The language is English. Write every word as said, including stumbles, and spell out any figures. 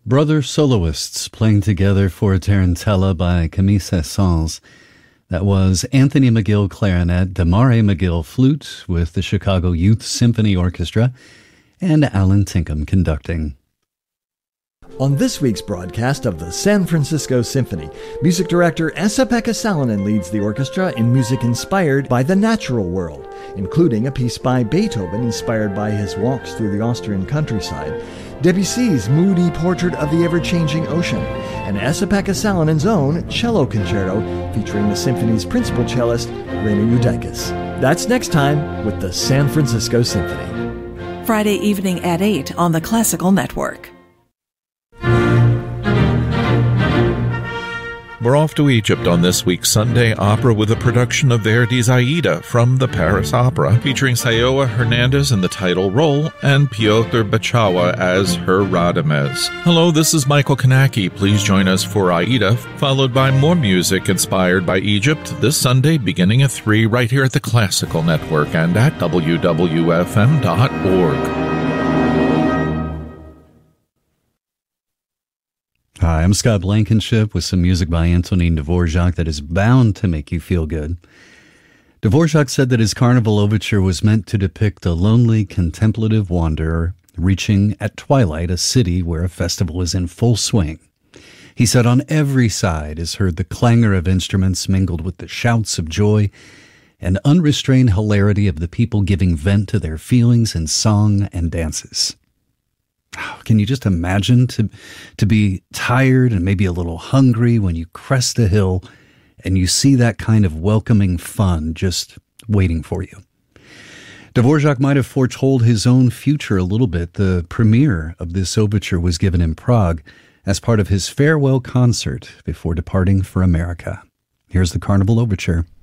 Brother soloists playing together for Tarantella by Camille Saint-Saëns. That was Anthony McGill clarinet, Damare McGill flute with the Chicago Youth Symphony Orchestra, and Alan Tinkham conducting. On this week's broadcast of the San Francisco Symphony, music director Esa-Pekka Salonen leads the orchestra in music inspired by the natural world, including a piece by Beethoven inspired by his walks through the Austrian countryside, Debussy's moody portrait of the ever-changing ocean, and Esa-Pekka Salonen's own cello concerto featuring the symphony's principal cellist, Reina Eudakis. That's next time with the San Francisco Symphony. Friday evening at eight on the Classical Network. We're off to Egypt on this week's Sunday Opera with a production of Verdi's Aida from the Paris Opera, featuring Sayoa Hernandez in the title role and Piotr Bachawa as her Radames. Hello, this is Michael Kanaki. Please join us for Aida, followed by more music inspired by Egypt this Sunday beginning at three right here at the Classical Network and at W W F M dot org. Hi, I'm Scott Blankenship with some music by Antonin Dvorak that is bound to make you feel good. Dvorak said that his Carnival Overture was meant to depict a lonely, contemplative wanderer reaching at twilight a city where a festival is in full swing. He said on every side is heard the clangor of instruments mingled with the shouts of joy and unrestrained hilarity of the people giving vent to their feelings in song and dances. Can you just imagine to to be tired and maybe a little hungry when you crest a hill and you see that kind of welcoming fun just waiting for you? Dvorak might have foretold his own future a little bit. The premiere of this overture was given in Prague as part of his farewell concert before departing for America. Here's the Carnival Overture.